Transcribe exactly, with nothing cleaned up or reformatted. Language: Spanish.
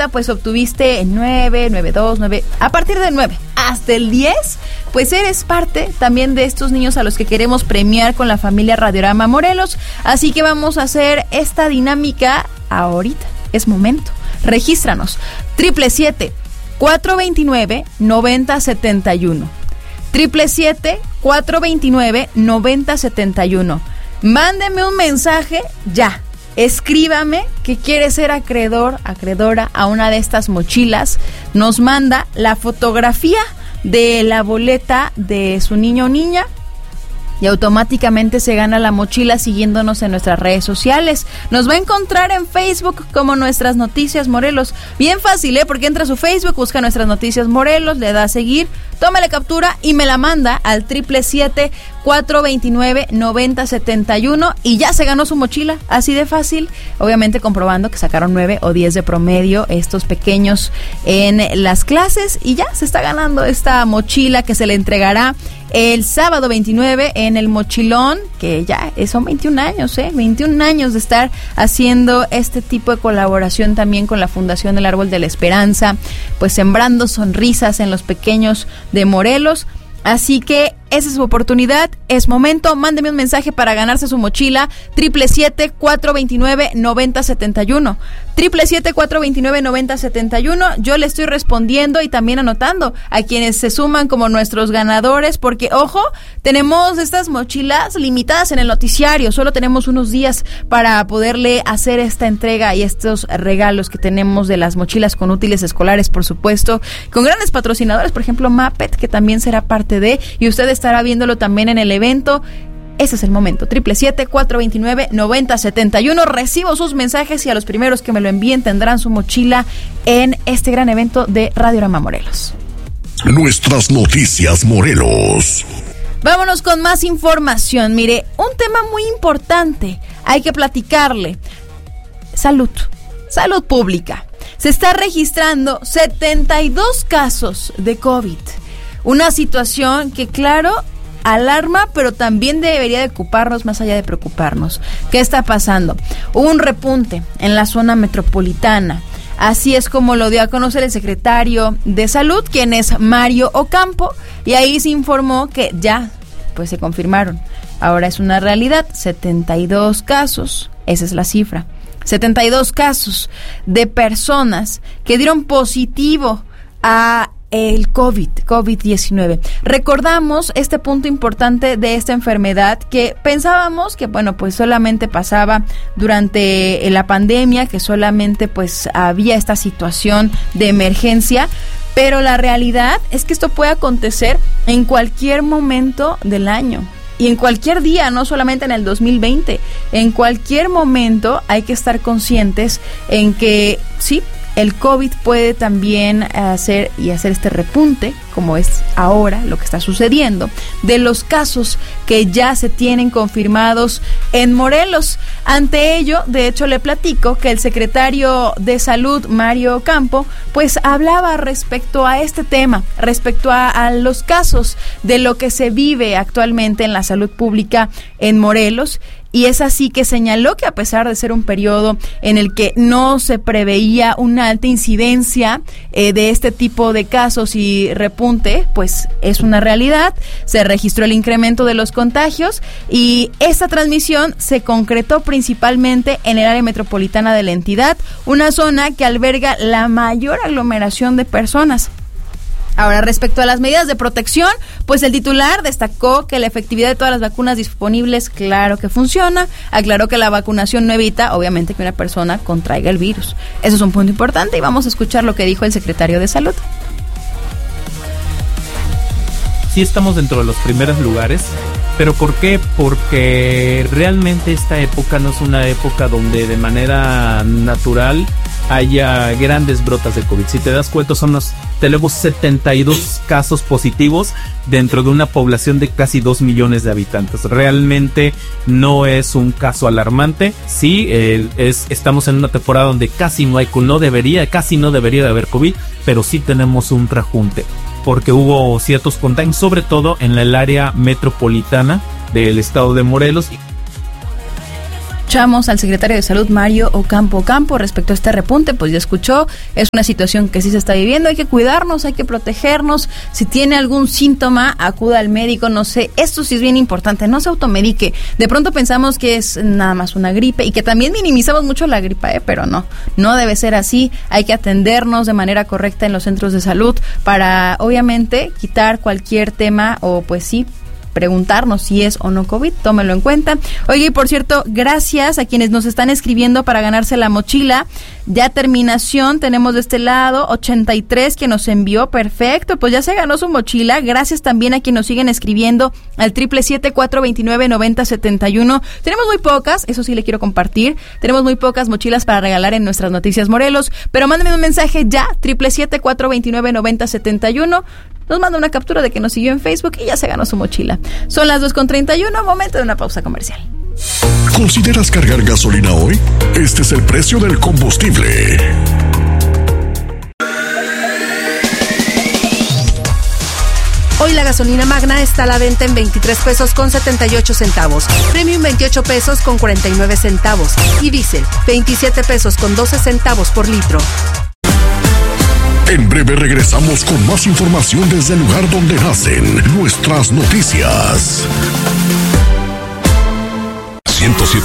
ahorita pues obtuviste nueve, nueve dos, nueve, a partir del nueve hasta el diez, pues eres parte también de estos niños a los que queremos premiar con la familia Radiorama Morelos. Así que vamos a hacer esta dinámica ahorita, es momento. Regístranos, siete siete siete, cuatro dos nueve, nueve cero siete uno. siete siete siete, cuatro dos nueve, nueve cero siete uno. Mándeme un mensaje ya. Escríbame que quiere ser acreedor, acreedora a una de estas mochilas. Nos manda la fotografía de la boleta de su niño o niña y automáticamente se gana la mochila siguiéndonos en nuestras redes sociales. Nos va a encontrar en Facebook como Nuestras Noticias Morelos. Bien fácil, ¿eh? Porque entra a su Facebook, busca Nuestras Noticias Morelos, le da a seguir, toma la captura y me la manda al siete siete siete, cuatro dos nueve, nueve cero siete uno y ya se ganó su mochila, así de fácil. Obviamente comprobando que sacaron nueve o diez de promedio estos pequeños en las clases y ya se está ganando esta mochila que se le entregará el sábado veintinueve en el Mochilón, que ya son veintiún años, ¿eh? veintiún años de estar haciendo este tipo de colaboración también con la Fundación del Árbol de la Esperanza, pues sembrando sonrisas en los pequeños de Morelos. Así que esa es su oportunidad, es momento, mándeme un mensaje para ganarse su mochila, siete siete siete, cuatro dos nueve, nueve cero siete uno, siete siete siete, cuatro dos nueve, nueve cero siete uno, yo le estoy respondiendo y también anotando a quienes se suman como nuestros ganadores, porque ojo, tenemos estas mochilas limitadas en el noticiario, solo tenemos unos días para poderle hacer esta entrega y estos regalos que tenemos de las mochilas con útiles escolares, por supuesto, con grandes patrocinadores, por ejemplo Mapet, que también será parte de, y ustedes estará viéndolo también en el evento. Ese es el momento, siete siete siete, cuatro dos nueve, nueve cero siete uno. Recibo sus mensajes y a los primeros que me lo envíen tendrán su mochila en este gran evento de Radiorama Morelos. Nuestras Noticias Morelos. Vámonos con más información. Mire, un tema muy importante, hay que platicarle. Salud, salud pública. Se está registrando setenta y dos casos de COVID. Una situación que, claro, alarma, pero también debería de ocuparnos más allá de preocuparnos. ¿Qué está pasando? Hubo un repunte en la zona metropolitana. Así es como lo dio a conocer el secretario de Salud, quien es Mario Ocampo, y ahí se informó que ya, pues se confirmaron. Ahora es una realidad, setenta y dos casos, esa es la cifra. setenta y dos casos de personas que dieron positivo a el COVID, COVID diecinueve. Recordamos este punto importante de esta enfermedad que pensábamos que, bueno, pues solamente pasaba durante la pandemia, que solamente pues había esta situación de emergencia, pero la realidad es que esto puede acontecer en cualquier momento del año. Y en cualquier día, no solamente en el dos mil veinte, en cualquier momento hay que estar conscientes en que sí, el COVID puede también hacer y hacer este repunte, como es ahora lo que está sucediendo, de los casos que ya se tienen confirmados en Morelos. Ante ello, de hecho, le platico que el secretario de Salud, Mario Ocampo, pues hablaba respecto a este tema, respecto a, a los casos de lo que se vive actualmente en la salud pública en Morelos. Y es así que señaló que a pesar de ser un periodo en el que no se preveía una alta incidencia eh, de este tipo de casos y repunte, pues es una realidad. Se registró el incremento de los contagios y esta transmisión se concretó principalmente en el área metropolitana de la entidad, una zona que alberga la mayor aglomeración de personas. Ahora, respecto a las medidas de protección, pues el titular destacó que la efectividad de todas las vacunas disponibles, claro que funciona. Aclaró que la vacunación no evita, obviamente, que una persona contraiga el virus. Eso es un punto importante y vamos a escuchar lo que dijo el secretario de Salud. Sí estamos dentro de los primeros lugares, pero ¿por qué? Porque realmente esta época no es una época donde de manera natural haya grandes brotas de COVID. Si te das cuenta, son los, tenemos setenta y dos casos positivos dentro de una población de casi dos millones de habitantes. Realmente no es un caso alarmante. Sí, eh, es, estamos en una temporada donde casi no hay, no debería, casi no debería de haber COVID, pero sí tenemos un rejunte, porque hubo ciertos contagios, sobre todo en el área metropolitana del estado de Morelos. escuchamos al secretario de Salud, Mario Ocampo Campo, respecto a este repunte. Pues ya escuchó, es una situación que sí se está viviendo, hay que cuidarnos, hay que protegernos. Si tiene algún síntoma, acuda al médico, no sé, esto sí es bien importante, no se automedique. De pronto pensamos que es nada más una gripe y que también minimizamos mucho la gripa, ¿eh? Pero no, no debe ser así. Hay que atendernos de manera correcta en los centros de salud para, obviamente, quitar cualquier tema o pues sí, preguntarnos si es o no COVID, tómelo en cuenta. Oye, y por cierto, gracias a quienes nos están escribiendo para ganarse la mochila. Ya terminación, tenemos de este lado ochenta y tres que nos envió, perfecto, pues ya se ganó su mochila. Gracias también a quienes nos siguen escribiendo al triple siete cuatro veintinueve noventa setenta y uno. Tenemos muy pocas, eso sí le quiero compartir, tenemos muy pocas mochilas para regalar en nuestras noticias Morelos, pero mándenme un mensaje ya, triple siete cuatro veintinueve noventa setenta y uno. Nos manda una captura de que nos siguió en Facebook y ya se ganó su mochila. Son las dos con treinta y uno, momento de una pausa comercial. ¿Consideras cargar gasolina hoy? Este es el precio del combustible. Hoy la gasolina Magna está a la venta en veintitrés pesos con setenta y ocho centavos, Premium veintiocho pesos con cuarenta y nueve centavos y Diesel veintisiete pesos con doce centavos por litro. En breve regresamos con más información desde el lugar donde nacen nuestras noticias. ciento siete